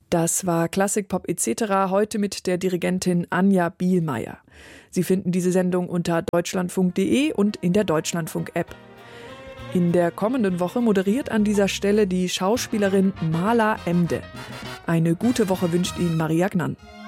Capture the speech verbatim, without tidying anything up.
Das war Klassikpop et cetera, heute mit der Dirigentin Anja Bielmeier. Sie finden diese Sendung unter deutschlandfunk punkt de und in der Deutschlandfunk-App. In der kommenden Woche moderiert an dieser Stelle die Schauspielerin Mala Emde. Eine gute Woche wünscht Ihnen Maria Gnann.